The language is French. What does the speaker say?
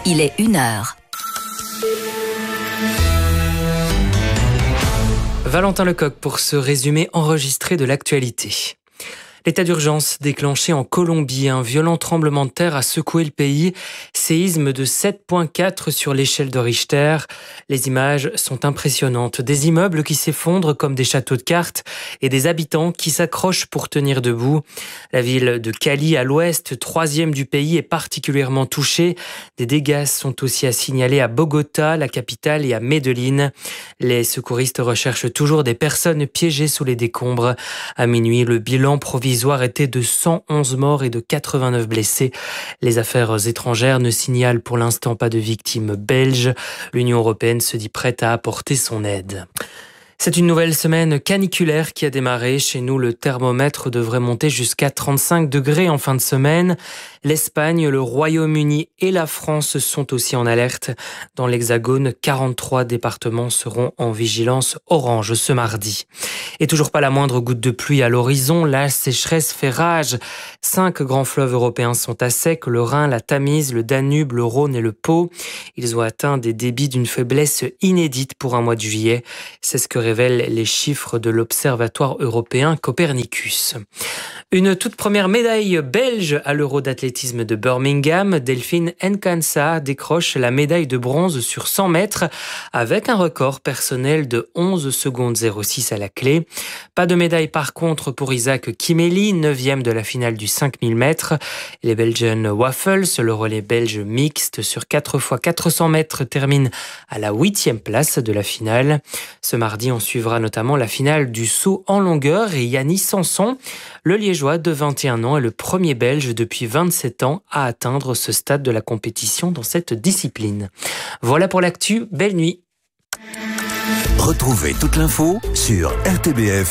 il est 1h. Valentin Lecoq pour ce résumé enregistré de l'actualité. L'état d'urgence déclenché en Colombie, un violent tremblement de terre a secoué le pays, séisme de 7,4 sur l'échelle de Richter. Les images sont impressionnantes, des immeubles qui s'effondrent comme des châteaux de cartes et des habitants qui s'accrochent pour tenir debout. La ville de Cali à l'ouest, 3e du pays, est particulièrement touchée. Des dégâts sont aussi à signaler à Bogota, la capitale, et à Medellín. Les secouristes recherchent toujours des personnes piégées sous les décombres. À minuit, le bilan provisoire était de 111 morts et de 89 blessés. Les affaires étrangères ne signalent pour l'instant pas de victimes belges. L'Union européenne se dit prête à apporter son aide. C'est une nouvelle semaine caniculaire qui a démarré. Chez nous, le thermomètre devrait monter jusqu'à 35 degrés en fin de semaine. L'Espagne, le Royaume-Uni et la France sont aussi en alerte. Dans l'Hexagone, 43 départements seront en vigilance orange ce mardi. Et toujours pas la moindre goutte de pluie à l'horizon, la sécheresse fait rage. 5 grands fleuves européens sont à sec, le Rhin, la Tamise, le Danube, le Rhône et le Pô. Ils ont atteint des débits d'une faiblesse inédite pour un mois de juillet. C'est ce que révèlent les chiffres de l'Observatoire européen Copernicus. Une toute première médaille belge à l'Euro d'athlétisme de Birmingham. Delphine Nkansa décroche la médaille de bronze sur 100 mètres avec un record personnel de 11 secondes 06 à la clé. Pas de médaille par contre pour Isaac Kimeli, 9e de la finale du 5000 mètres. Les Belgian Waffles, le relais belge mixte sur 4 x 400 mètres, termine à la 8e place de la finale. Ce mardi, on suivra notamment la finale du saut en longueur et Yannis Sanson, le Liégeois de 21 ans, est le premier Belge depuis 27 ans à atteindre ce stade de la compétition dans cette discipline. Voilà pour l'actu, belle nuit. Retrouvez toute l'info sur rtbf.fr.